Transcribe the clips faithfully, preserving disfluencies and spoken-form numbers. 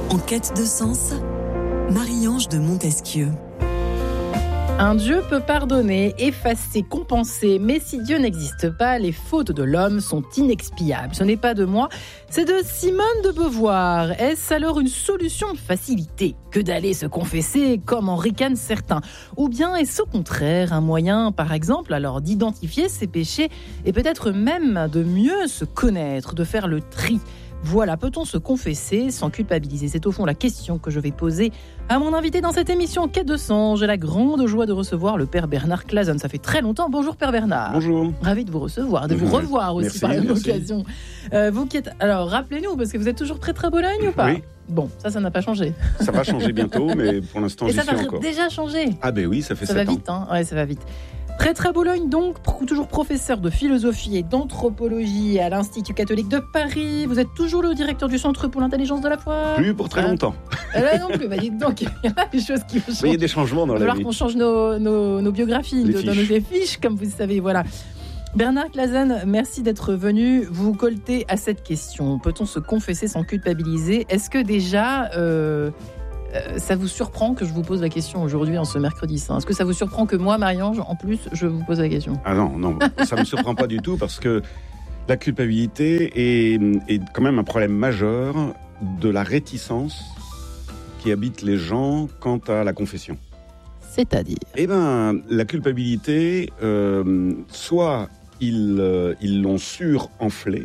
En quête de sens, Marie-Ange de Montesquieu. Un Dieu peut pardonner, effacer, compenser, mais si Dieu n'existe pas, les fautes de l'homme sont inexpiables. Ce n'est pas de moi, c'est de Simone de Beauvoir. Est-ce alors une solution de facilité que d'aller se confesser comme en ricanent certains? Ou bien est-ce au contraire un moyen, par exemple, alors d'identifier ses péchés et peut-être même de mieux se connaître, de faire le tri? Voilà, peut-on se confesser sans culpabiliser? C'est au fond la question que je vais poser à mon invité dans cette émission Quête de sens. J'ai la grande joie de recevoir le Père Bernard Clasen. Ça fait très longtemps. Bonjour Père Bernard. Bonjour. Ravi de vous recevoir, de vous revoir aussi merci, par la même merci. occasion. Euh, vous qui êtes... Alors rappelez-nous, parce que vous êtes toujours très très Bologne ou pas? Oui. Bon, ça, ça n'a pas changé. Ça va changer bientôt, mais pour l'instant, Et j'y ça suis va encore. déjà changer. Ah ben oui, ça fait Ça sept va ans. vite, hein. Ouais, ça va vite. Très très Bologne donc, pro- toujours professeur de philosophie et d'anthropologie à l'Institut catholique de Paris. Vous êtes toujours le directeur du Centre pour l'intelligence de la foi? Plus pour très Ah. longtemps. Euh, Là non plus, bah dites donc, il y a des choses qui vont Mais il y changer. a des changements dans Il va la falloir vie. qu'on change nos, nos, nos biographies, Les de- dans fiches. nos fiches, comme vous le savez, voilà. Bernard Clasen, merci d'être venu. Vous coltez à cette question. Peut-on se confesser sans culpabiliser? Est-ce que déjà, euh, euh, ça vous surprend que je vous pose la question aujourd'hui, en ce mercredi saint? Est-ce que ça vous surprend que moi, Marie-Ange, en plus, je vous pose la question? Ah non, non, ça me surprend pas du tout parce que la culpabilité est, est quand même un problème majeur de la réticence qui habite les gens quant à la confession. C'est-à-dire? Eh ben, la culpabilité, euh, soit ils euh, ils l'ont surenflée,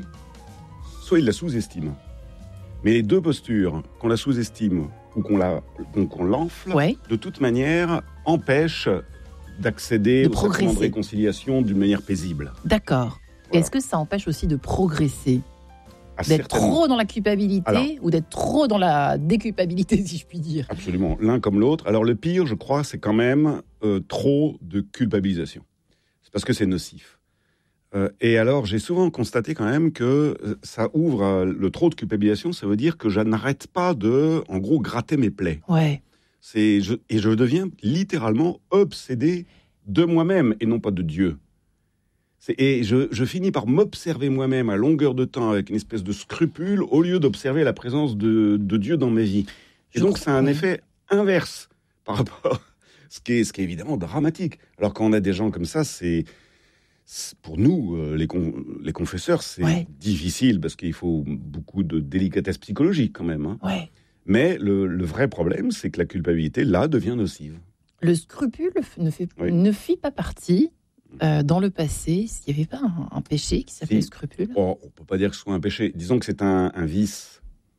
soit ils la sous-estiment. Mais les deux postures, qu'on la sous-estime ou qu'on la qu'on, qu'on l'enfle, Ouais. de toute manière, empêchent d'accéder De au sacrement de progresser. réconciliation d'une manière paisible. D'accord. Voilà. Est-ce que ça empêche aussi de progresser? Ah, D'être certainement. trop dans la culpabilité Alors. ou d'être trop dans la déculpabilité, si je puis dire? Absolument, l'un comme l'autre. Alors le pire, je crois, c'est quand même euh, trop de culpabilisation. C'est parce que c'est nocif. Euh, et alors, j'ai souvent constaté quand même que euh, ça ouvre à- le trop de culpabilisation. Ça veut dire que je n'arrête pas de, en gros, gratter mes plaies. Ouais. C'est je, et je deviens littéralement obsédé de moi-même et non pas de Dieu. C'est- Et je, je finis par m'observer moi-même à longueur de temps avec une espèce de scrupule au lieu d'observer la présence de, de Dieu dans ma vie. Et Je donc, crois- ça a un oui. effet inverse par rapport, ce qui est, ce qui est évidemment dramatique. Alors quand on a des gens comme ça, c'est, c'est- pour nous, euh, les, con- les confesseurs, c'est Ouais. difficile parce qu'il faut beaucoup de délicatesse psychologique quand même. hein. Ouais. Mais le, le vrai problème, c'est que la culpabilité, là, devient nocive. Le scrupule f- ne, fait, Oui. ne fit pas partie, euh, dans le passé, s'il n'y avait pas un, un péché qui s'appelait Si. scrupule. Oh, on ne peut pas dire que ce soit un péché. Disons que c'est un, un vice.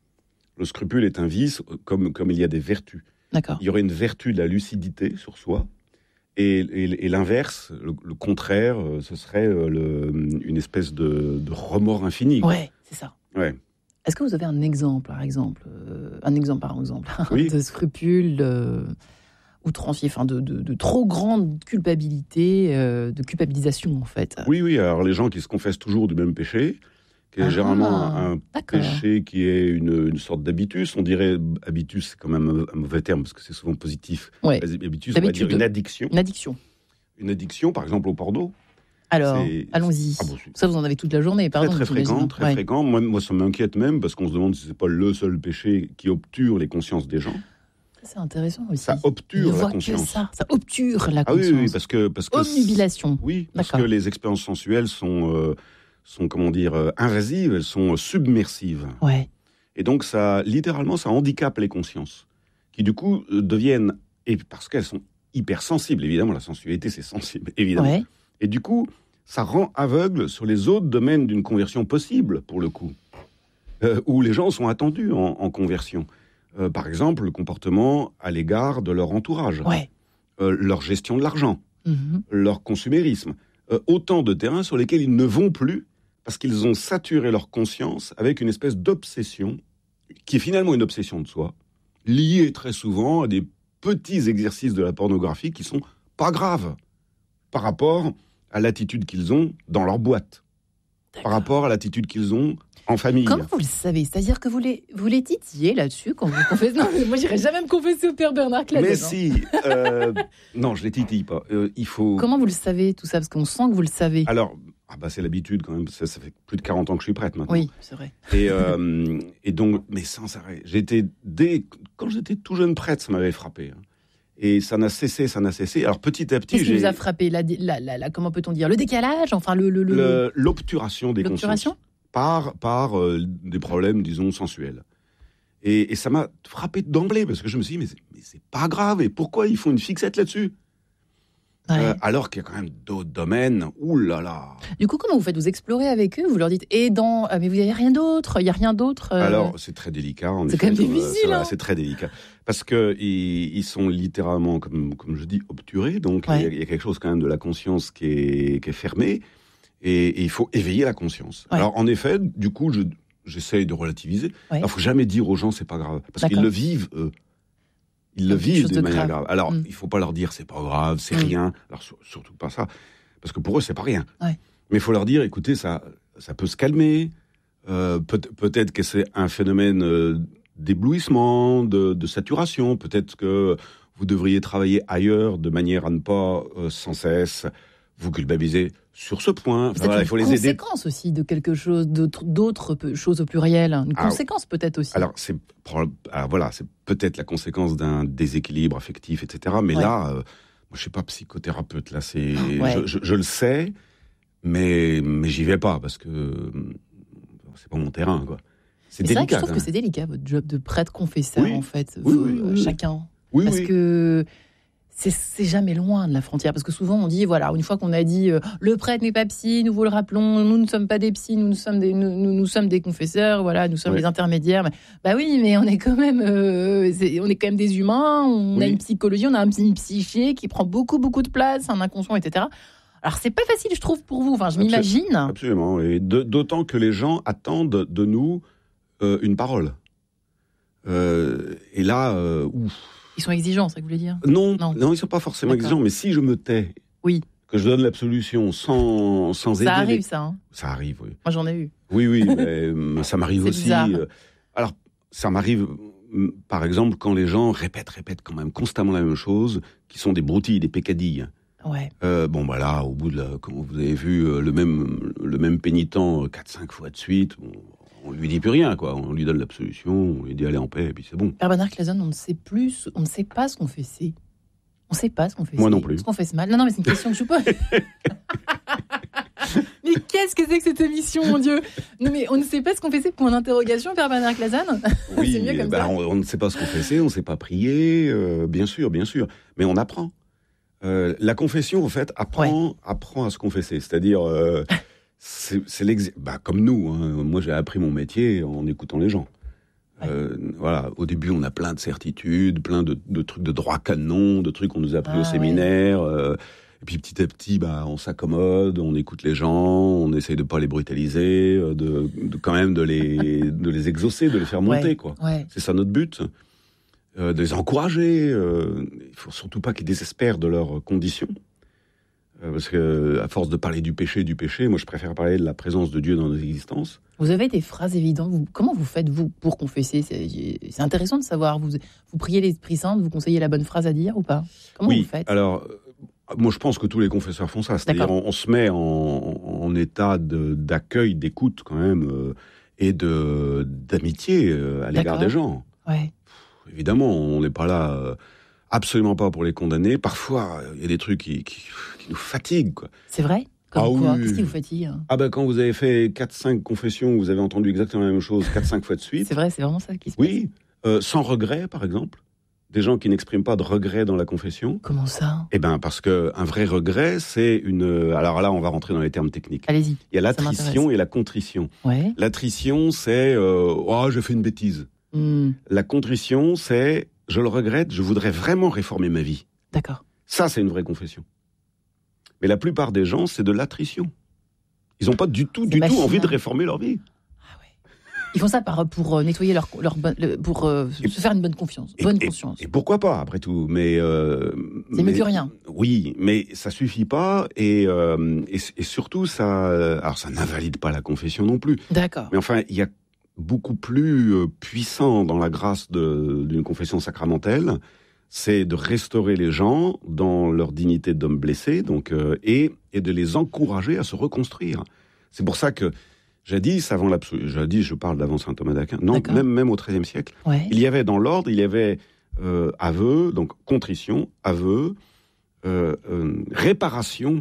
Le scrupule est un vice, euh, comme, comme il y a des vertus. D'accord. Il y aurait une vertu de la lucidité sur soi, et, et- et l'inverse, le, le contraire, euh, ce serait euh, le- une espèce de, de remords infini. quoi. Ouais, c'est ça. Ouais. Est-ce que vous avez un exemple, par exemple, euh, un exemple par exemple, Oui. de scrupule euh, outrancier, enfin de, de, de trop grande culpabilité, euh, de culpabilisation en fait? Oui, oui, alors les gens qui se confessent toujours du même péché, qui est Ah, généralement un d'accord. péché qui est une, une sorte d'habitus. On dirait, habitus, c'est quand même un, un mauvais terme, parce que c'est souvent positif. Ouais. Habitus, on va dire L'habitude. une addiction. Une addiction. Une addiction, par exemple, au port d'eau. Alors, C'est- allons-y. Ah bon, c'est- Ça, vous en avez toute la journée, Très, pardon. très j'imagine. fréquent, très Ouais. fréquent. Moi, moi, ça m'inquiète même, parce qu'on se demande si c'est pas le seul péché qui obture les consciences des gens. Ça, c'est intéressant aussi. Ça Il ne obture la voit que conscience. ça, ça obture la Ah oui, conscience. oui, oui, parce que... Parce que Omnubilation. Oui, parce D'accord. que les expériences sensuelles sont, euh, sont comment dire, euh, invasives, elles sont euh, submersives. Ouais. Et donc, ça, littéralement, ça handicape les consciences, qui du coup euh, deviennent, et parce qu'elles sont hypersensibles, évidemment, la sensualité, c'est sensible, évidemment. Ouais. Et du coup, ça rend aveugle sur les autres domaines d'une conversion possible, pour le coup, euh, où les gens sont attendus en, en conversion. Euh, par exemple, le comportement à l'égard de leur entourage, Ouais. euh, leur gestion de l'argent, Mhm. leur consumérisme. Euh, autant de terrains sur lesquels ils ne vont plus parce qu'ils ont saturé leur conscience avec une espèce d'obsession, qui est finalement une obsession de soi, liée très souvent à des petits exercices de la pornographie qui sont pas graves par rapport à l'attitude qu'ils ont dans leur boîte, par D'accord. rapport à l'attitude qu'ils ont en famille. Comment vous le savez? C'est-à-dire que vous les, vous les titillez là-dessus quand vous confessez? Non, mais moi, j'irai jamais me confesser au Père Bernard Clasen. Mais hein. si, euh, non, je les titille pas. Euh, il faut. Comment vous le savez, tout ça? Parce qu'on sent que vous le savez. Alors, Ah bah c'est l'habitude quand même, ça, ça fait plus de quarante ans que je suis prêtre maintenant. Oui, c'est vrai. Et, euh, et donc, mais sans arrêt. J'étais, dès, quand j'étais tout jeune prêtre, ça m'avait frappé. Hein. Et ça n'a cessé, ça n'a cessé. Alors petit à petit, Qu'est-ce qui j'ai... vous a frappé la, la, la, la, comment peut-on dire? Le décalage, enfin le... le, le... Le, l'obturation des L'obturation consciences. Par, par euh, des problèmes, disons, sensuels. Et, et ça m'a frappé d'emblée, parce que je me suis dit, mais c'est, mais c'est pas grave, et pourquoi ils font une fixette là-dessus? Ouais. Euh, alors qu'il y a quand même d'autres domaines. Ouh là là. Du coup, comment vous faites? Vous explorez avec eux? Vous leur dites, et dans... Ah, mais vous n'avez rien d'autre? Il n'y a rien d'autre euh... Alors, c'est très délicat. En c'est effet, quand même comme, difficile. C'est, hein. c'est très délicat. Parce qu'ils ils sont littéralement, comme, comme je dis, obturés. Donc, il ouais. y, y a quelque chose quand même de la conscience qui est, qui est fermée. Et, et il faut éveiller la conscience. Ouais. Alors, en effet, du coup, je, j'essaye de relativiser. Ouais. Il ne faut jamais dire aux gens, c'est pas grave. Parce D'accord. qu'ils le vivent, eux. Ils le Quelque vivent chose de, de manière grave. grave. Alors, Mm. il ne faut pas leur dire, c'est pas grave, c'est Mm. rien. Alors, sur- surtout pas ça. Parce que pour eux, c'est pas rien. Ouais. Mais il faut leur dire, écoutez, ça, ça peut se calmer. Euh, peut- peut-être que c'est un phénomène euh, d'éblouissement, de, de saturation. Peut-être que vous devriez travailler ailleurs de manière à ne pas euh, sans cesse vous culpabiliser sur ce point. Enfin, C'est voilà, une il faut les aider. conséquence aussi de quelque chose, d'autres, d'autres peu- choses au pluriel. Une Ah, conséquence peut-être aussi. Alors, c'est, proba- alors voilà, c'est peut-être la conséquence d'un déséquilibre affectif, et cetera. Mais Ouais. là, euh, moi, je suis pas psychothérapeute. Là, c'est, Ouais. je, je- je le sais, mais mais j'y vais pas parce que euh, c'est pas mon terrain, quoi. C'est Mais c'est vrai que je délicat. trouve quand que même. c'est délicat, votre job de prêtre confesseur, Oui. en fait. Oui, Vous, oui, oui, oui. chacun. Oui, Parce oui. que c'est, c'est jamais loin de la frontière. Parce que souvent, on dit, voilà, une fois qu'on a dit euh, le prêtre n'est pas psy, nous vous le rappelons, nous ne sommes pas des psys, nous, nous, sommes, des, nous, nous, nous sommes des confesseurs, voilà, nous sommes Ouais. les intermédiaires. Mais, bah oui, mais on est quand même, euh, c'est, on est quand même des humains, on a Oui. une psychologie, on a un, une psyché qui prend beaucoup, beaucoup de place, un inconscient, et cetera. Alors, c'est pas facile, je trouve, pour vous. Enfin, je Absol- m'imagine. Absolument. Et de- d'autant que les gens attendent de nous euh, une parole. Euh, et là, euh, ouf. Ils sont exigeants, c'est ça que vous voulez dire? Non, Non. non, ils sont pas forcément D'accord. exigeants. Mais si je me tais, Oui. que je donne l'absolution sans sans aider, Ça arrive, les- ça. Hein. ça arrive. Oui. Moi, j'en ai eu. Oui, oui, mais, euh, ça m'arrive C'est aussi. bizarre. euh, Alors, ça m'arrive, euh, par exemple, quand les gens répètent, répètent quand même constamment la même chose, qui sont des broutilles, des pécadilles. Ouais. Euh, bon, bah là, au bout de la, quand vous avez vu euh, le même, le même pénitent euh, quatre cinq fois de suite, bon, on lui dit plus rien, quoi. On lui donne l'absolution, on lui dit allez en paix, et puis c'est bon. Père Bernard Clason, on ne sait plus, on ne sait pas ce qu'on fait. C'est. On ne sait pas ce qu'on fait. Moi non plus. Ce qu'on fait mal. Non, non, mais c'est une question que je vous pose. Mais qu'est-ce que c'est que cette émission, mon Dieu? Non, mais on ne sait pas ce qu'on fait. C'est pour une interrogation, Père Bernard Clason. Oui, C'est mieux comme bah, ça. on, on ne sait pas ce qu'on fait, c'est, on ne sait pas prier, euh, bien sûr, bien sûr, mais on apprend. Euh, la confession, en fait, apprend, apprend à se confesser. C'est-à-dire, euh, c'est, c'est l'ex... bah, comme nous. Hein. Moi, j'ai appris mon métier en écoutant les gens. Ouais. Euh, voilà. Au début, on a plein de certitudes, plein de, de trucs de droit canon, de trucs qu'on nous a appris Ah, au séminaire. Euh, et puis petit à petit, bah, on s'accommode, on écoute les gens, on essaye de pas les brutaliser, euh, de, de quand même de les, de les exaucer, de les faire monter, Ouais. quoi. Ouais. C'est ça notre but. Euh, de les encourager. Euh, il faut surtout pas qu'ils désespèrent de leurs conditions. Euh, parce que, à force de parler du péché, du péché, moi je préfère parler de la présence de Dieu dans nos existences. Vous avez des phrases évidentes. Vous- comment vous faites, vous, pour confesser? C'est, c'est intéressant de savoir. Vous, vous priez l'Esprit Saint, vous conseillez la bonne phrase à dire ou pas? Comment oui, vous faites? alors, euh, moi je pense que tous les confesseurs font ça. C'est-à-dire, D'accord. on, on se met en, en état de, d'accueil, d'écoute quand même, euh, et de, d'amitié euh, à l'égard D'accord. des gens. Ouais. Évidemment, on n'est pas là, euh, absolument pas pour les condamner. Parfois, il y a des trucs qui, qui, qui nous fatiguent, quoi. C'est vrai? Comme Ah quoi? oui. Qu'est-ce qui vous fatigue? Ah ben quand vous avez fait quatre cinq confessions, vous avez entendu exactement la même chose quatre cinq fois de suite. C'est vrai, c'est vraiment ça qui se Oui, euh, sans regret par exemple. Des gens qui n'expriment pas de regret dans la confession. passe. Comment ça? Eh ben parce que un vrai regret, c'est une... Alors là, on va rentrer dans les termes techniques. Allez-y. Il y a ça l'attrition m'intéresse. et la contrition. Ouais. L'attrition, c'est euh, oh, j'ai fait une bêtise. Hmm, La contrition, c'est je le regrette, je voudrais vraiment réformer ma vie. D'accord. Ça, c'est une vraie confession. Mais la plupart des gens, c'est de l'attrition. Ils n'ont pas du tout, C'est du tout machinal. envie de réformer leur vie. Ah ouais. Ils font ça par, pour euh, nettoyer leur, leur bonne- le- pour euh, Et- se faire une bonne confiance, Et- bonne et- conscience. Et pourquoi pas, après tout. Mais euh, C'est mieux mais- que rien. Oui, mais ça suffit pas. Et, euh, et, et surtout, ça, alors ça n'invalide pas la confession non plus. D'accord. Mais enfin, il y a beaucoup plus euh, puissant dans la grâce de- d'une confession sacramentelle c'est de restaurer les gens dans leur dignité d'homme blessé, donc, euh, et, et de les encourager à se reconstruire. C'est pour ça que, jadis, avant l'absolu, jadis, je parle d'avant saint Thomas d'Aquin, non, même, même au treizième siècle, ouais. il y avait dans l'ordre, il y avait euh, aveu, donc contrition, aveu, euh, euh, réparation,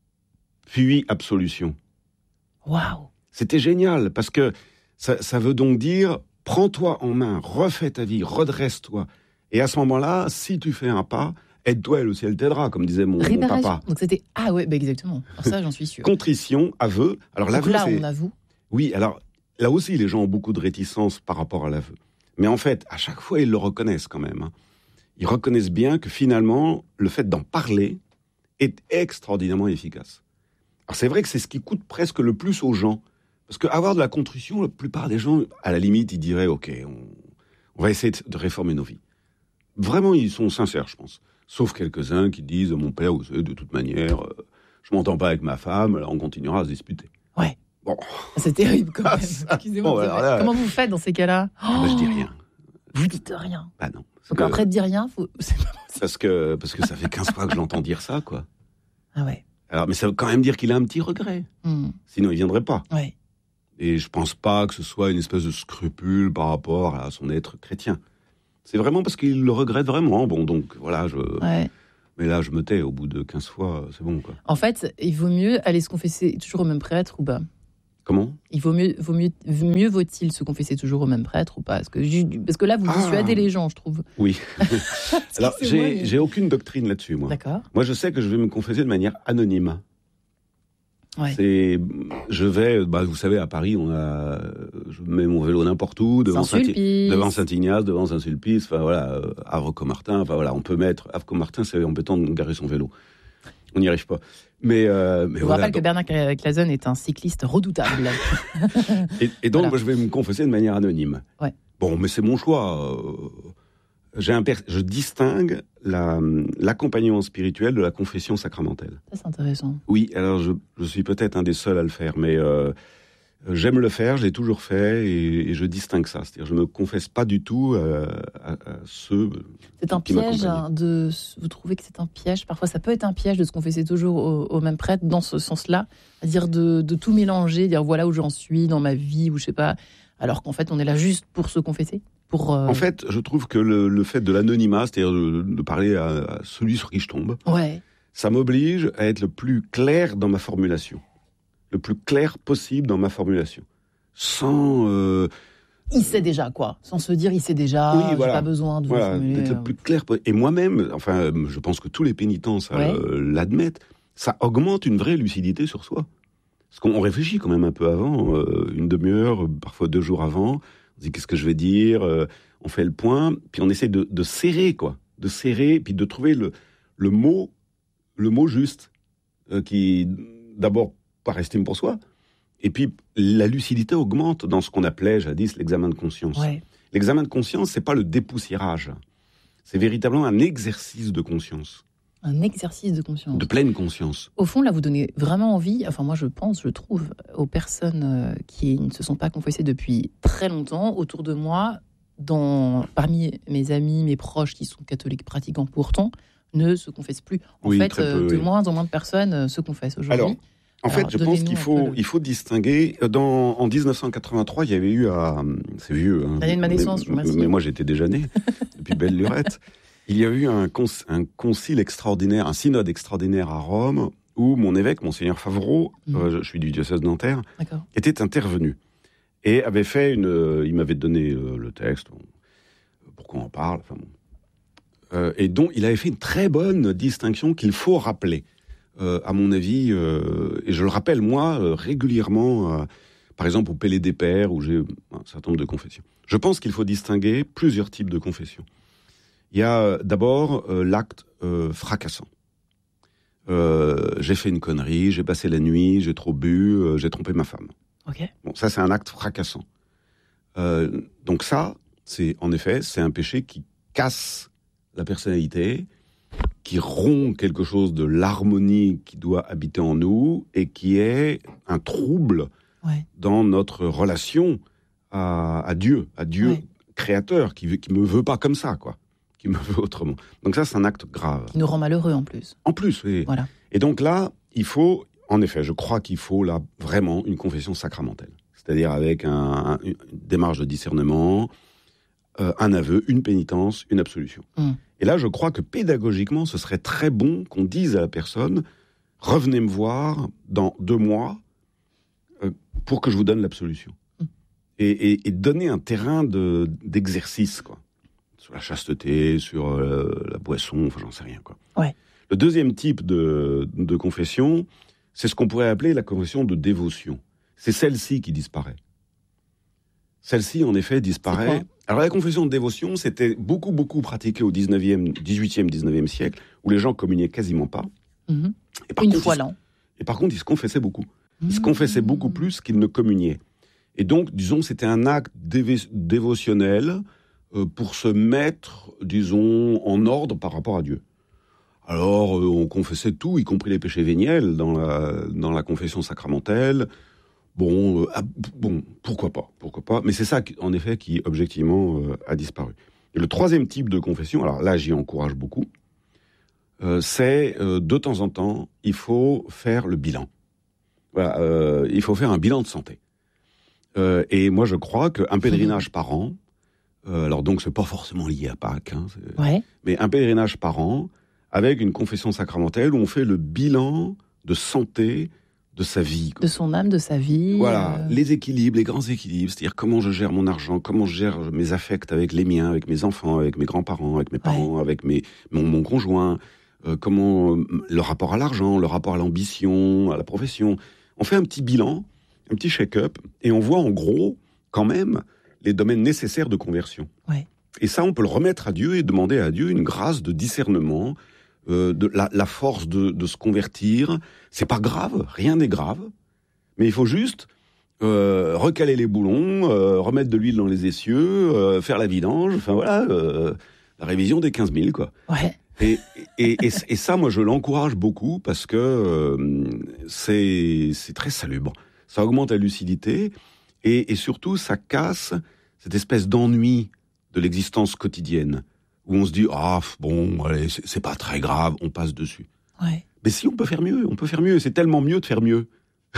puis absolution. Waouh! C'était génial, parce que ça, ça veut donc dire, prends-toi en main, refais ta vie, redresse-toi. Et à ce moment-là, si tu fais un pas, aide-toi et le ciel t'aidera, comme disait mon, mon papa. Donc c'était ah ouais, bah exactement. Alors ça, j'en suis sûr. Contrition, aveu. Alors donc l'aveu, là, c'est... on avoue. Oui, alors là aussi, les gens ont beaucoup de réticence par rapport à l'aveu. Mais en fait, à chaque fois, ils le reconnaissent quand même. Hein. Ils reconnaissent bien que finalement, le fait d'en parler est extraordinairement efficace. Alors c'est vrai que c'est ce qui coûte presque le plus aux gens. Parce qu'avoir de la contrition, la plupart des gens, à la limite, ils diraient « Ok, on, on va essayer de réformer nos vies ». Vraiment, ils sont sincères, je pense. Sauf quelques-uns qui disent « Mon père, vous savez, de toute manière, euh, je m'entends pas avec ma femme, alors on continuera à se disputer. » Ouais. Bon. C'est terrible quand même. Ça, Excusez-moi. bon, alors là, comment vous faites dans ces cas-là? oh, bah, je dis rien. Vous dites rien. Bah non. Donc que, après de dire rien, faut... c'est pas parce que parce que ça fait quinze fois que je l'entends dire ça, quoi. Ah ouais. Alors, mais ça veut quand même dire qu'il a un petit regret. Mm. Sinon, il viendrait pas. Ouais. Et je pense pas que ce soit une espèce de scrupule par rapport à son être chrétien. C'est vraiment parce qu'il le regrette vraiment. Bon, donc voilà, je... Ouais. Mais là, je me tais. Au bout de quinze fois, c'est bon, quoi. En fait, il vaut mieux aller se confesser toujours au même prêtre ou pas? Comment? Il vaut mieux, vaut mieux, mieux vaut-il se confesser toujours au même prêtre ou pas? Parce que, parce que là, vous Ah. dissuadez les gens, je trouve. Oui. Alors, c'est j'ai, moi, mais- j'ai aucune doctrine là-dessus, moi. D'accord. Moi, je sais que je vais me confesser de manière anonyme. Ouais. C'est, je vais, bah, vous savez, à Paris, on a, je mets mon vélo n'importe où, devant Saint- Saint-Sulpice. devant Saint-Ignace, devant Saint-Sulpice, enfin voilà, euh, Havre-Commartin, enfin voilà, on peut mettre, Havre-Commartin, c'est embêtant de garer son vélo. On n'y arrive pas. Mais, euh, mais Je vous voilà. rappelle que Bernard Clason est un cycliste redoutable. Et, et donc, Voilà. moi, je vais me confesser de manière anonyme. Ouais. Bon, mais c'est mon choix. Euh, j'ai un per- je distingue la, l'accompagnement spirituel de la confession sacramentelle. Ça, c'est intéressant. Oui, alors je, je suis peut-être un des seuls à le faire, mais euh, j'aime le faire, je l'ai toujours fait, et, et je distingue ça. C'est-à-dire, je ne me confesse pas du tout euh, à, à ceux C'est un qui piège m'accompagnent. hein, de. Vous trouvez que c'est un piège? Parfois, ça peut être un piège de se confesser toujours au, au même prêtre dans ce sens-là, c'est-à-dire de, de tout mélanger, dire voilà où j'en suis dans ma vie ou je sais pas, alors qu'en fait, on est là juste pour se confesser. Pour. euh, En fait, je trouve que le, le fait de l'anonymat, c'est-à-dire de, de parler à, à celui sur qui je tombe, Ouais. ça m'oblige à être le plus clair dans ma formulation. Le plus clair possible dans ma formulation. Sans... euh, Il sait déjà quoi, sans se dire il sait déjà. Oui, j'ai voilà. pas besoin de vous voilà, formuler, d'être euh. le plus clair possible. Et moi-même, enfin, je pense que tous les pénitents ça, Ouais. euh, l'admettent, ça augmente une vraie lucidité sur soi. Parce qu'on réfléchit quand même un peu avant, euh, une demi-heure, parfois deux jours avant. On se dit qu'est-ce que je vais dire, euh, on fait le point, puis on essaie de, de serrer, quoi. De serrer, puis de trouver le, le mot, le mot juste, euh, qui, d'abord, par estime pour soi, et puis la lucidité augmente dans ce qu'on appelait jadis l'examen de conscience. Ouais. L'examen de conscience, c'est pas le dépoussiérage, c'est véritablement un exercice de conscience, Un exercice de conscience. de pleine conscience. Au fond, là, vous donnez vraiment envie, enfin moi je pense, je trouve, aux personnes euh, qui ne se sont pas confessées depuis très longtemps, autour de moi, dans, parmi mes amis, mes proches qui sont catholiques pratiquants pourtant, ne se confessent plus. En Oui, fait, très peu, euh, de oui. moins en moins de personnes euh, se confessent aujourd'hui. Alors, En Alors, fait, je pense donnez-nous qu'il un faut, peu le- il faut distinguer. Dans, en dix-neuf cent quatre-vingt-trois, il y avait eu à... C'est vieux. Hein, L'année de ma naissance, mais, je vous remercie. mais moi, j'étais déjà né, depuis belle lurette. Il y a eu un, cons- un concile extraordinaire, un synode extraordinaire à Rome, où mon évêque, Monseigneur Favreau, Mhm. euh, je suis du diocèse de Nanterre, D'accord. était intervenu. Et avait fait une... euh, il m'avait donné euh, le texte, bon, pourquoi on en parle, enfin bon. Euh, et dont il avait fait une très bonne distinction qu'il faut rappeler. Euh, à mon avis, euh, et je le rappelle moi euh, régulièrement, euh, par exemple au Pélé des Pères, où j'ai un certain nombre de confessions. Je pense qu'il faut distinguer plusieurs types de confessions. Il y a euh, d'abord euh, l'acte euh, fracassant. Euh, j'ai fait une connerie, j'ai passé la nuit, j'ai trop bu, euh, j'ai trompé ma femme. Ok. Bon, ça c'est un acte fracassant. Euh, donc ça, c'est en effet, c'est un péché qui casse la personnalité, qui rompt quelque chose de l'harmonie qui doit habiter en nous et qui est un trouble Ouais. dans notre relation à, à Dieu, à Dieu Ouais. créateur, qui ne me veut pas comme ça, quoi. Qui qui me veut autrement. Donc ça, c'est un acte grave. Qui nous rend malheureux en plus. En plus, oui. Voilà. Et donc là, il faut, en effet, je crois qu'il faut là vraiment une confession sacramentelle. C'est-à-dire avec un, un, une démarche de discernement, euh, un aveu, une pénitence, une absolution. Mm. Et là, je crois que pédagogiquement, ce serait très bon qu'on dise à la personne « Revenez me voir dans deux mois euh, pour que je vous donne l'absolution. Mm. » et, et, et donner un terrain de, d'exercice, quoi. Sur la chasteté, sur euh, la boisson, enfin, j'en sais rien, quoi. Ouais. Le deuxième type de, de confession, c'est ce qu'on pourrait appeler la confession de dévotion. C'est celle-ci qui disparaît. Celle-ci, en effet, disparaît. Alors, la confession de dévotion, c'était beaucoup, beaucoup pratiqué au dix-neuvième, dix-huitième, dix-neuvième siècle, où les gens communiaient quasiment pas. Mmh. Et par Une contre, fois ils, l'an. Et par contre, ils se confessaient beaucoup. Ils mmh. se confessaient beaucoup plus qu'ils ne communiaient. Et donc, disons, c'était un acte dév- dévotionnel euh, pour se mettre, disons, en ordre par rapport à Dieu. Alors, euh, on confessait tout, y compris les péchés véniels, dans la, dans la confession sacramentelle. Bon, euh, ah, bon, pourquoi pas, pourquoi pas. Mais c'est ça, en effet, qui, objectivement, euh, a disparu. Et le troisième type de confession, alors là, j'y encourage beaucoup, euh, c'est, euh, de temps en temps, il faut faire le bilan. Voilà, euh, il faut faire un bilan de santé. Euh, et moi, je crois qu'un pèlerinage mmh. par an, euh, alors donc, c'est pas forcément lié à Pâques, hein, ouais. mais un pèlerinage par an, avec une confession sacramentelle où on fait le bilan de santé de sa vie. Quoi. De son âme, de sa vie. Voilà, euh... les équilibres, les grands équilibres, c'est-à-dire comment je gère mon argent, comment je gère mes affects avec les miens, avec mes enfants, avec mes grands-parents, avec mes parents, ouais. avec mes, mon, mon conjoint, euh, comment euh, le rapport à l'argent, le rapport à l'ambition, à la profession. On fait un petit bilan, un petit check-up, et on voit en gros, quand même, les domaines nécessaires de conversion. Ouais. Et ça, on peut le remettre à Dieu et demander à Dieu une grâce de discernement, euh, de la, la force de, de se convertir. C'est pas grave, rien n'est grave, mais il faut juste euh, recaler les boulons, euh, remettre de l'huile dans les essieux, euh, faire la vidange, enfin voilà, euh, la révision des quinze mille, quoi. Ouais. Et, et, et, et ça, moi, je l'encourage beaucoup parce que euh, c'est, c'est très salubre. Ça augmente la lucidité et, et surtout, ça casse cette espèce d'ennui de l'existence quotidienne où on se dit « Ah, bon, allez, c'est, c'est pas très grave, on passe dessus. Ouais. » Mais si, on peut faire mieux, on peut faire mieux. C'est tellement mieux de faire mieux.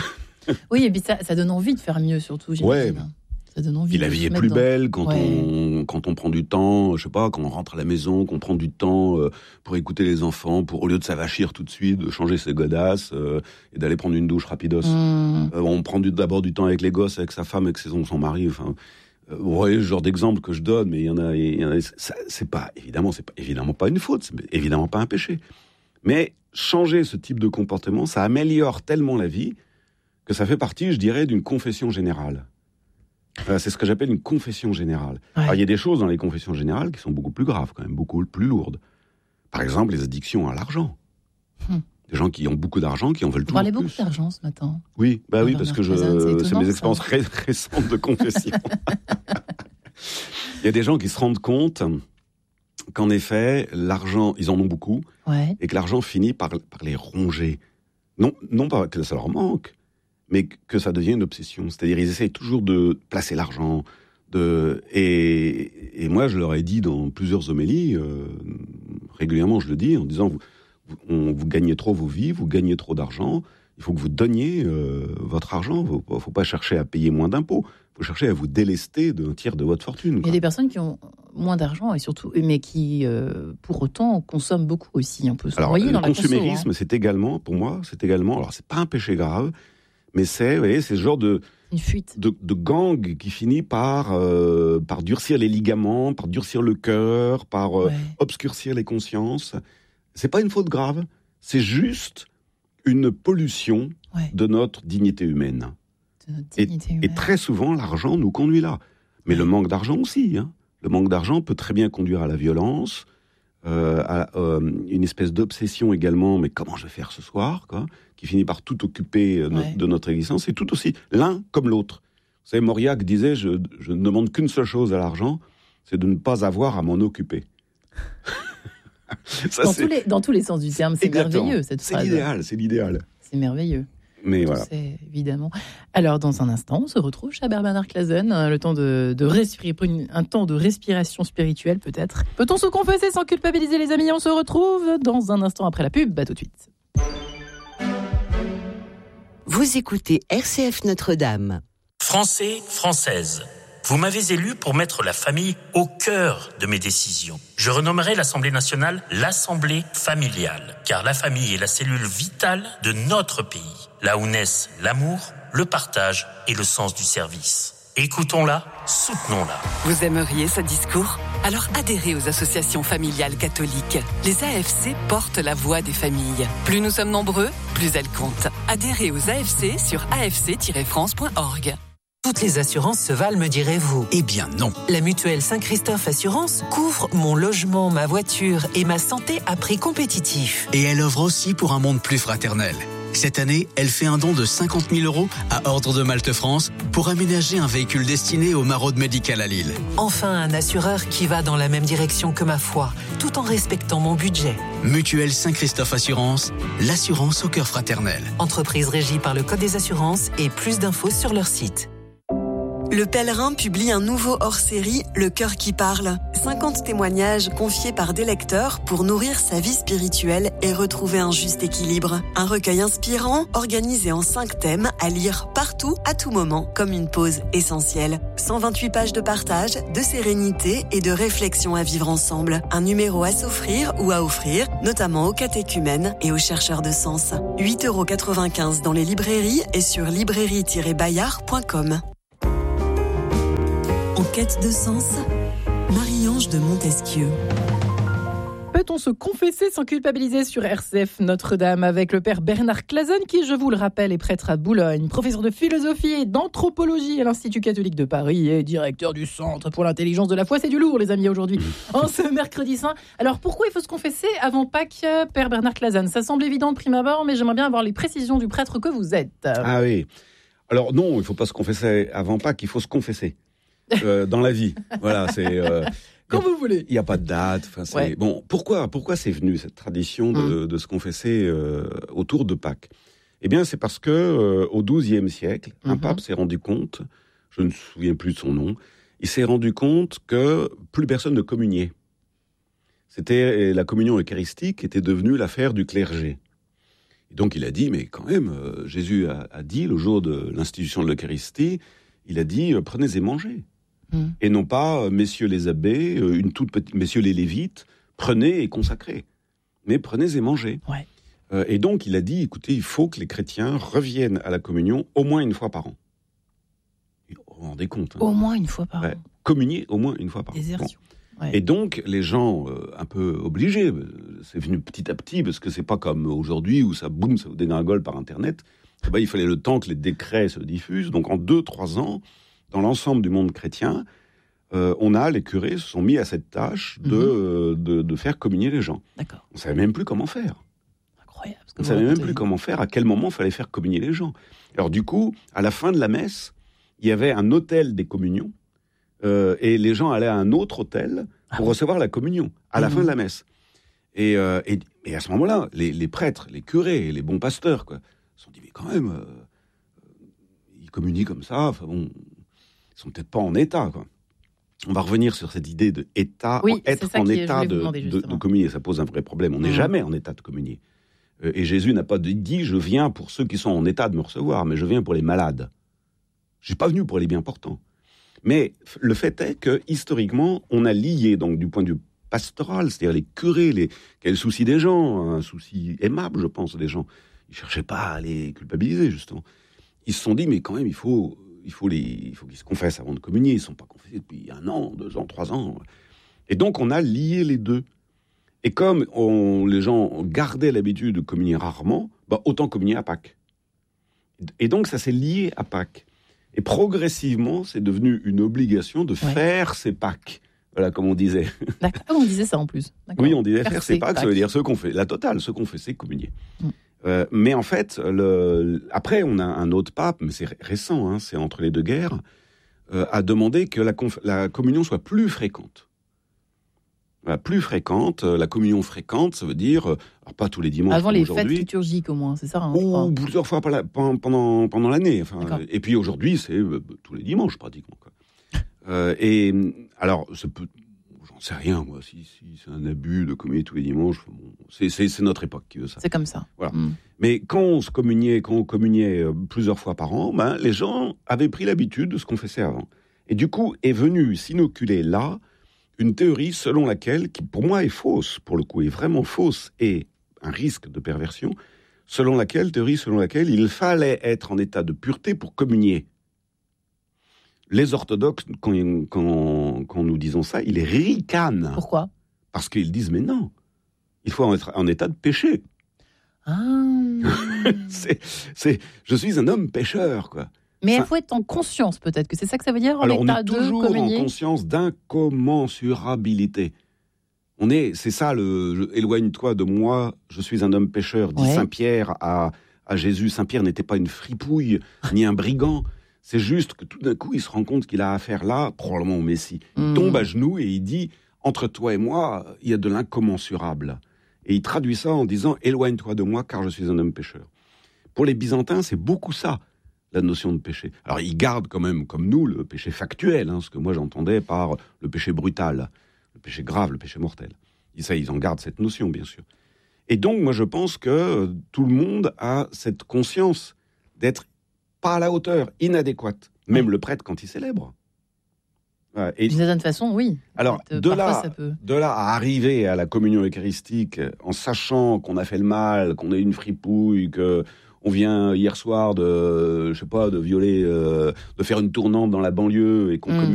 Oui, et puis ça, ça donne envie de faire mieux, surtout, j'imagine. Ouais. Ça donne envie. Puis la vie est plus dans... belle quand, ouais. on, quand on prend du temps, je sais pas, quand on rentre à la maison, qu'on prend du temps euh, pour écouter les enfants, pour au lieu de s'avachir tout de suite, de changer ses godasses euh, et d'aller prendre une douche rapidos. Mmh. Euh, on prend du, d'abord du temps avec les gosses, avec sa femme, avec ses, son mari, enfin... Vous voyez le genre d'exemple que je donne, mais il y en a, il y en a ça, c'est pas, évidemment, c'est pas, évidemment pas une faute, c'est évidemment pas un péché. Mais changer ce type de comportement, ça améliore tellement la vie que ça fait partie, je dirais, d'une confession générale. Euh, c'est ce que j'appelle une confession générale. Ouais. Alors, il y a des choses dans les confessions générales qui sont beaucoup plus graves, quand même, beaucoup plus lourdes. Par exemple, les addictions à l'argent. Hum. Des gens qui ont beaucoup d'argent, qui en veulent toujours plus. On parlait beaucoup d'argent ce matin. Oui, bah oui, parce que je, c'est, c'est mes expériences ré- récentes de confession. Il y a des gens qui se rendent compte qu'en effet, l'argent, ils en ont beaucoup, ouais. et que l'argent finit par, par les ronger. Non, non pas que ça leur manque, mais que ça devient une obsession. C'est-à-dire, ils essayent toujours de placer l'argent. De, et, et moi, je leur ai dit dans plusieurs homélies, euh, régulièrement je le dis, en disant... Vous, On, vous gagnez trop vos vies, vous gagnez trop d'argent, il faut que vous donniez euh, votre argent, il ne faut pas chercher à payer moins d'impôts, il faut chercher à vous délester d'un tiers de votre fortune. Il y a des personnes qui ont moins d'argent, et surtout, mais qui, euh, pour autant, consomment beaucoup aussi. On peut se noyer dans la conso. Le consumérisme, hein. c'est également, pour moi, c'est également, alors c'est pas un péché grave, mais c'est, vous voyez, c'est ce genre de... Une fuite. De, de gang qui finit par, euh, par durcir les ligaments, par durcir le cœur, par euh, ouais. obscurcir les consciences... C'est pas une faute grave, c'est juste une pollution ouais. de notre dignité humaine. De notre dignité et, humaine. Et très souvent, l'argent nous conduit là. Mais ouais. le manque d'argent aussi. Hein. Le manque d'argent peut très bien conduire à la violence, euh, à euh, une espèce d'obsession également, mais comment je vais faire ce soir, quoi, qui finit par tout occuper euh, ouais. no- de notre existence. Et tout aussi, l'un comme l'autre. Vous savez, Mauriac disait, je, je ne demande qu'une seule chose à l'argent, c'est de ne pas avoir à m'en occuper. Ça, dans, tous les, dans tous les sens du terme, c'est Exactement. merveilleux cette c'est phrase. C'est l'idéal, c'est l'idéal. C'est merveilleux. Mais voilà. C'est évidemment. Alors, dans un instant, on se retrouve chez Bernard Clasen, hein, le temps de, de respirer, un temps de respiration spirituelle peut-être. Peut-on se confesser sans culpabiliser, les amis? On se retrouve dans un instant après la pub. À tout de suite. Vous écoutez R C F Notre-Dame. Français, Françaises, vous m'avez élu pour mettre la famille au cœur de mes décisions. Je renommerai l'Assemblée nationale l'Assemblée familiale, car la famille est la cellule vitale de notre pays, là où naissent l'amour, le partage et le sens du service. Écoutons-la, soutenons-la. Vous aimeriez ce discours? Alors adhérez aux associations familiales catholiques. Les A F C portent la voix des familles. Plus nous sommes nombreux, plus elles comptent. Adhérez aux A F C sur a f c tiret france point org. Toutes les assurances se valent, me direz-vous. Eh bien non. La mutuelle Saint-Christophe Assurance couvre mon logement, ma voiture et ma santé à prix compétitif. Et elle offre aussi pour un monde plus fraternel. Cette année, elle fait un don de cinquante mille euros à Ordre de Malte France pour aménager un véhicule destiné aux maraudes médicales à Lille. Enfin, un assureur qui va dans la même direction que ma foi, tout en respectant mon budget. Mutuelle Saint-Christophe Assurance, l'assurance au cœur fraternel. Entreprise régie par le Code des assurances et plus d'infos sur leur site. Le Pèlerin publie un nouveau hors-série, Le Cœur qui parle. cinquante témoignages confiés par des lecteurs pour nourrir sa vie spirituelle et retrouver un juste équilibre. Un recueil inspirant, organisé en cinq thèmes, à lire partout, à tout moment, comme une pause essentielle. cent vingt-huit pages de partage, de sérénité et de réflexion à vivre ensemble. Un numéro à s'offrir ou à offrir, notamment aux catéchumènes et aux chercheurs de sens. huit euros quatre-vingt-quinze dans les librairies et sur librairie tiret bayard point com. En quête de sens, Marie-Ange de Montesquieu. Peut-on se confesser sans culpabiliser sur R C F Notre-Dame avec le père Bernard Clasen qui, je vous le rappelle, est prêtre à Boulogne, professeur de philosophie et d'anthropologie à l'Institut catholique de Paris et directeur du Centre pour l'intelligence de la foi. C'est du lourd, les amis, aujourd'hui, en ce mercredi saint. Alors, pourquoi il faut se confesser avant Pâques, père Bernard Clasen? Ça semble évident de prime abord, mais j'aimerais bien avoir les précisions du prêtre que vous êtes. Ah oui. Alors non, il ne faut pas se confesser avant Pâques, il faut se confesser. Euh, dans la vie, voilà, c'est euh, quand vous voulez. Il n'y a pas de date. Enfin, c'est ouais. Bon. Pourquoi, pourquoi c'est venu cette tradition de, mmh. de se confesser euh, autour de Pâques? Eh bien, c'est parce que euh, au douzième siècle, mmh. un pape s'est rendu compte, je ne me souviens plus de son nom, il s'est rendu compte que plus personne ne communiait. C'était la communion eucharistique était devenue l'affaire du clergé. Et donc, il a dit, mais quand même, euh, Jésus a, a dit le jour de l'institution de l'Eucharistie, il a dit, euh, prenez et mangez. Mmh. Et non pas, euh, messieurs les abbés, euh, une toute petite, messieurs les lévites, prenez et consacrez. Mais prenez et mangez. Ouais. Euh, et donc, il a dit, écoutez, il faut que les chrétiens reviennent à la communion au moins une fois par an. Et vous vous rendez compte hein. Au moins une fois par ouais. an. Communier au moins une fois par Désertion. an. Bon. Ouais. Et donc, les gens, euh, un peu obligés, c'est venu petit à petit, parce que c'est pas comme aujourd'hui où ça, boum, ça vous dégringole par Internet. Eh ben, il fallait le temps que les décrets se diffusent. Donc, en deux, trois ans, dans l'ensemble du monde chrétien, euh, on a, les curés se sont mis à cette tâche de, mmh. euh, de, de faire communier les gens. D'accord. On ne savait même plus comment faire. Incroyable. On ne savait même plus comment faire, à quel moment il fallait faire communier les gens. Alors, du coup, à la fin de la messe, il y avait un autel des communions, euh, et les gens allaient à un autre autel pour ah. recevoir la communion, à mmh. la fin de la messe. Et, euh, et, et à ce moment-là, les, les prêtres, les curés, les bons pasteurs, quoi, se sont dit, mais quand même, euh, ils communient comme ça, enfin bon, ils sont peut-être pas en état, quoi. On va revenir sur cette idée de état, oui, être en état de, de, de communier, ça pose un vrai problème. On n'est mmh. jamais en état de communier. Euh, et Jésus n'a pas dit, je viens pour ceux qui sont en état de me recevoir, mais je viens pour les malades. Je suis pas venu pour les bien portants. Mais le fait est que, historiquement, on a lié, donc du point de vue pastoral, c'est-à-dire les curés, les, quel souci des gens, un souci aimable, je pense, des gens. Ils ne cherchaient pas à les culpabiliser, justement. Ils se sont dit, mais quand même, il faut, il faut, les, il faut qu'ils se confessent avant de communier. Ils ne sont pas confessés depuis un an, deux ans, trois ans. Et donc, on a lié les deux. Et comme on, les gens gardaient l'habitude de communier rarement, bah, autant communier à Pâques. Et donc, ça s'est lié à Pâques. Et progressivement, c'est devenu une obligation de ouais. faire ces Pâques. Voilà, comme on disait. D'accord, on disait ça en plus. D'accord. Oui, on disait faire, faire ces Pâques, Pâques, ça veut dire se confesser. La totale, se confesser, communier. Mm. Euh, mais en fait, le... après, on a un autre pape, mais c'est récent, hein, c'est entre les deux guerres, euh, a demandé que la, conf... la communion soit plus fréquente. Voilà, plus fréquente, euh, la communion fréquente, ça veut dire, euh, alors pas tous les dimanches Avant comme les aujourd'hui, fêtes liturgiques au moins, c'est ça hein, je ou crois. plusieurs fois par la- pen- pendant, pendant l'année. Enfin, D'accord. et puis aujourd'hui, c'est euh, tous les dimanches pratiquement. Quoi. Euh, et alors, ça peut, j'en sais rien, moi, si, si c'est un abus de communier tous les dimanches, bon, c'est, c'est, c'est notre époque qui veut ça. C'est comme ça. Voilà. Mm. Mais quand on se communiait, quand on communiait euh, plusieurs fois par an, ben, les gens avaient pris l'habitude de ce qu'on faisait avant. Et du coup, est venue s'inoculer là une théorie selon laquelle, qui pour moi est fausse, pour le coup est vraiment fausse, et un risque de perversion, selon laquelle, théorie selon laquelle il fallait être en état de pureté pour communier. Les orthodoxes, quand, quand, quand nous disons ça, ils ricanent. Pourquoi ? Parce qu'ils disent, mais non, il faut être en état de péché. Ah. c'est, c'est, je suis un homme pécheur, quoi. Mais il Enfin, faut être en conscience, peut-être, que c'est ça que ça veut dire, en alors on état est de toujours communier. en conscience d'incommensurabilité. On est, c'est ça, le, je- éloigne-toi de moi, je suis un homme pécheur, dit Ouais. Saint Pierre à, à Jésus. Saint Pierre n'était pas une fripouille, ni un brigand. C'est juste que tout d'un coup, il se rend compte qu'il a affaire là, probablement au Messie. Il Mm. tombe à genoux et il dit, entre toi et moi, il y a de l'incommensurable. Et il traduit ça en disant, éloigne-toi de moi, car je suis un homme pécheur. Pour les Byzantins, c'est beaucoup ça, la notion de péché. Alors, ils gardent quand même, comme nous, le péché factuel, hein, ce que moi j'entendais par le péché brutal, le péché grave, le péché mortel. Et ça, ils en gardent cette notion, bien sûr. Et donc, moi, je pense que euh, tout le monde a cette conscience d'être pas à la hauteur, inadéquate. Même Ouais. le prêtre quand il célèbre. Ouais, et D'une certaine façon, oui. alors, Peut-être, de parfois, là, ça peut... de là à arriver à la communion eucharistique en sachant qu'on a fait le mal, qu'on est une fripouille, que on vient hier soir de, je sais pas, de violer, euh, de faire une tournante dans la banlieue et qu'on Mm. communie